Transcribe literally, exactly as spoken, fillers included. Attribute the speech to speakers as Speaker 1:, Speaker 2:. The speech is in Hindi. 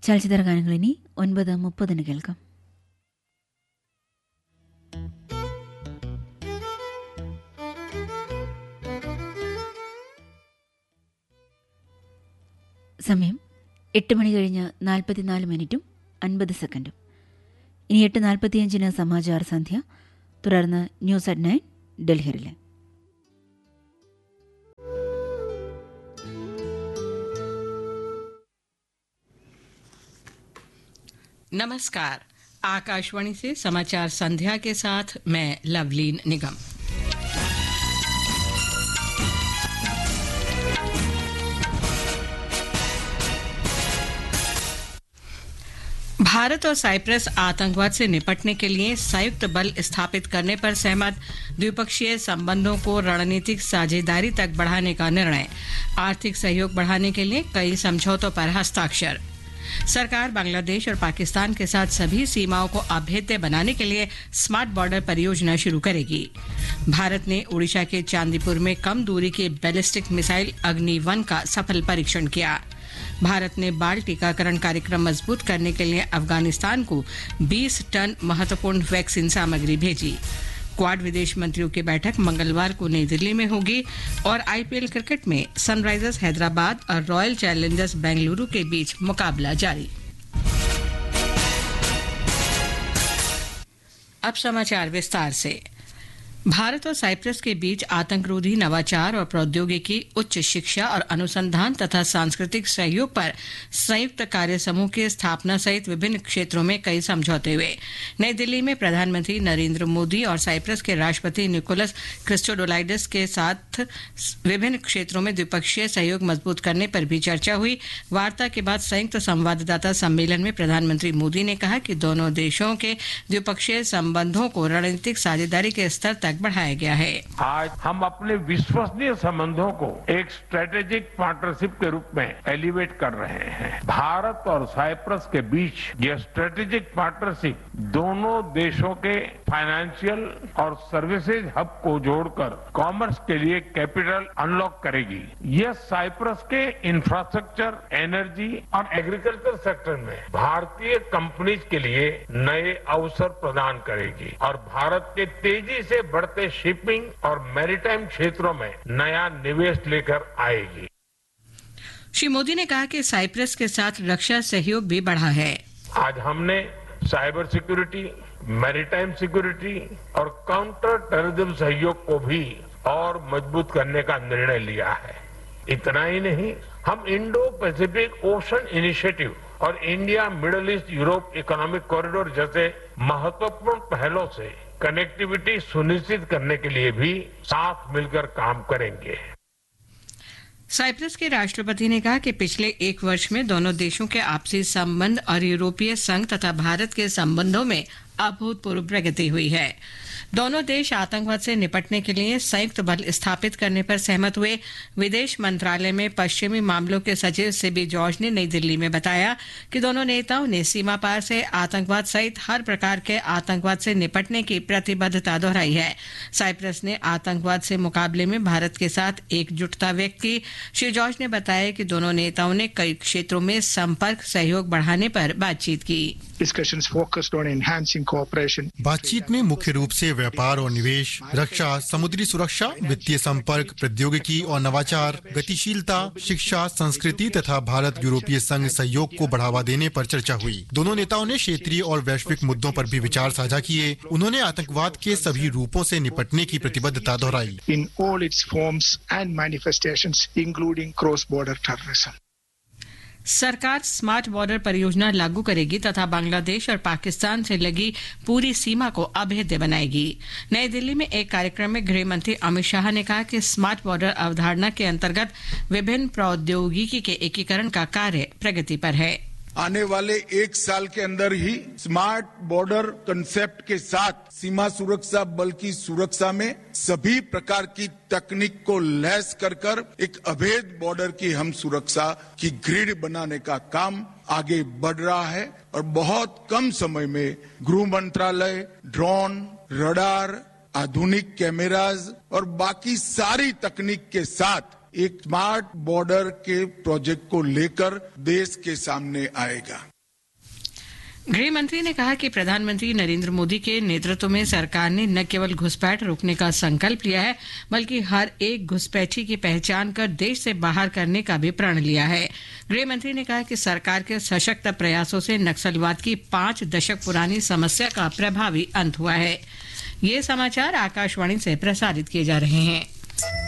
Speaker 1: ചലച്ചിത്ര ഗാനങ്ങൾ ഇനി ഒൻപത് മുപ്പതിന് കേൾക്കാം. സമയം എട്ട് മണി കഴിഞ്ഞ് നാൽപ്പത്തിനാല് മിനിറ്റും അൻപത് സെക്കൻഡും. ഇനി എട്ട് നാൽപ്പത്തിയഞ്ചിന് സമാചാർ സന്ധ്യ, തുടർന്ന് ന്യൂസ് അറ്റ് നയൻ ഡൽഹിയിലെ.
Speaker 2: नमस्कार, आकाशवाणी से समाचार संध्या के साथ मैं लवलीन निगम। भारत और साइप्रस आतंकवाद से निपटने के लिए संयुक्त बल स्थापित करने पर सहमत, द्विपक्षीय संबंधों को रणनीतिक साझेदारी तक बढ़ाने का निर्णय, आर्थिक सहयोग बढ़ाने के लिए कई समझौतों पर हस्ताक्षर। सरकार बांग्लादेश और पाकिस्तान के साथ सभी सीमाओं को अभेद्य बनाने के लिए स्मार्ट बॉर्डर परियोजना शुरू करेगी। भारत ने ओडिशा के चांदीपुर में कम दूरी के बैलिस्टिक मिसाइल अग्नि वन का सफल परीक्षण किया। भारत ने बाल टीकाकरण कार्यक्रम मजबूत करने के लिए अफगानिस्तान को बीस टन महत्वपूर्ण वैक्सीन सामग्री भेजी। क्वाड विदेश मंत्रियों की बैठक मंगलवार को नई दिल्ली में होगी। और आईपीएल क्रिकेट में सनराइजर्स हैदराबाद और रॉयल चैलेंजर्स बेंगलुरु के बीच मुकाबला जारी। अब समाचार विस्तार से। भारत और साइप्रस के बीच आतंकरोधी, नवाचार और प्रौद्योगिकी, उच्च शिक्षा और अनुसंधान तथा सांस्कृतिक सहयोग पर संयुक्त कार्य समूह की स्थापना सहित विभिन्न क्षेत्रों में कई समझौते हुए। नई दिल्ली में प्रधानमंत्री नरेंद्र मोदी और साइप्रस के राष्ट्रपति निकोलस क्रिस्टोडोलाइडस के साथ विभिन्न क्षेत्रों में द्विपक्षीय सहयोग मजबूत करने पर भी चर्चा हुई। वार्ता के बाद संयुक्त संवाददाता सम्मेलन में प्रधानमंत्री मोदी ने कहा कि दोनों देशों के द्विपक्षीय संबंधों को रणनीतिक साझेदारी के स्तर तक बढ़ाया गया है।
Speaker 3: आज हम अपने विश्वसनीय संबंधों को एक स्ट्रेटेजिक पार्टनरशिप के रूप में एलिवेट कर रहे हैं। भारत और साइप्रस के बीच यह स्ट्रेटेजिक पार्टनरशिप दोनों देशों के फाइनेंशियल और सर्विसेज हब को जोड़कर कॉमर्स के लिए कैपिटल अनलॉक करेगी। यह साइप्रस के इंफ्रास्ट्रक्चर, एनर्जी और एग्रीकल्चर सेक्टर में भारतीय कंपनीज के लिए नए अवसर प्रदान करेगी और भारत के तेजी से बढ़ते शिपिंग और मैरीटाइम क्षेत्रों में नया निवेश लेकर आएगी।
Speaker 2: श्री मोदी ने कहा कि साइप्रस के साथ रक्षा सहयोग भी बढ़ा है।
Speaker 3: आज हमने साइबर सिक्योरिटी, मैरीटाइम सिक्योरिटी और काउंटर टेररिज्म सहयोग को भी और मजबूत करने का निर्णय लिया है। इतना ही नहीं, हम इंडो पैसिफिक ओशन इनिशिएटिव और India middle east Europe economic corridor जैसे महत्वपूर्ण पहलों से कनेक्टिविटी सुनिश्चित करने के लिए भी साथ मिलकर काम करेंगे।
Speaker 2: साइप्रस के राष्ट्रपति ने कहा कि पिछले एक वर्ष में दोनों देशों के आपसी संबंध और यूरोपीय संघ तथा भारत के संबंधों में अभूतपूर्व प्रगति हुई है। दोनों देश आतंकवाद से निपटने के लिए संयुक्त बल स्थापित करने पर सहमत हुए। विदेश मंत्रालय में पश्चिमी मामलों के सचिव सिबी जॉर्ज ने नई दिल्ली में बताया कि दोनों नेताओं ने सीमा पार से आतंकवाद सहित हर प्रकार के आतंकवाद से निपटने की प्रतिबद्धता दोहराई है। साइप्रस ने आतंकवाद से मुकाबले में भारत के साथ एकजुटता व्यक्त की। श्री जॉर्ज ने बताया कि दोनों नेताओं ने कई क्षेत्रों में संपर्क सहयोग बढ़ाने पर बातचीत की।
Speaker 4: बातचीत में मुख्य रूप से व्यापार और निवेश, रक्षा, समुद्री सुरक्षा, वित्तीय संपर्क, प्रौद्योगिकी और नवाचार, गतिशीलता, शिक्षा, संस्कृति तथा भारत यूरोपीय संघ सहयोग को बढ़ावा देने पर चर्चा हुई। दोनों नेताओं ने क्षेत्रीय और वैश्विक मुद्दों पर भी विचार साझा किए। उन्होंने आतंकवाद के सभी रूपों से निपटने की प्रतिबद्धता दोहराई।
Speaker 5: In all its forms and manifestations, including cross-border terrorism.
Speaker 2: सरकार स्मार्ट बॉर्डर परियोजना लागू करेगी तथा बांग्लादेश और पाकिस्तान से लगी पूरी सीमा को अभेद्य बनाएगी। नई दिल्ली में एक कार्यक्रम में गृह मंत्री अमित शाह ने कहा कि स्मार्ट बॉर्डर अवधारणा के अंतर्गत विभिन्न प्रौद्योगिकी के एकीकरण का कार्य प्रगति पर है।
Speaker 6: आने वाले एक साल के अंदर ही स्मार्ट बॉर्डर कंसेप्ट के साथ सीमा सुरक्षा बल की सुरक्षा में सभी प्रकार की तकनीक को लैस कर कर एक अभेद बॉर्डर की हम सुरक्षा की ग्रिड बनाने का काम आगे बढ़ रहा है और बहुत कम समय में गृह मंत्रालय ड्रोन, रडार, आधुनिक कैमराज और बाकी सारी तकनीक के साथ एक स्मार्ट बॉर्डर के प्रोजेक्ट को लेकर देश के सामने आएगा।
Speaker 2: गृह मंत्री ने कहा कि प्रधानमंत्री नरेंद्र मोदी के नेतृत्व में सरकार ने न केवल घुसपैठ रोकने का संकल्प लिया है, बल्कि हर एक घुसपैठी की पहचान कर देश से बाहर करने का भी प्रण लिया है। गृह मंत्री ने कहा कि सरकार के सशक्त प्रयासों से नक्सलवाद की पांच दशक पुरानी समस्या का प्रभावी अंत हुआ है। ये समाचार आकाशवाणी से प्रसारित किए जा रहे हैं।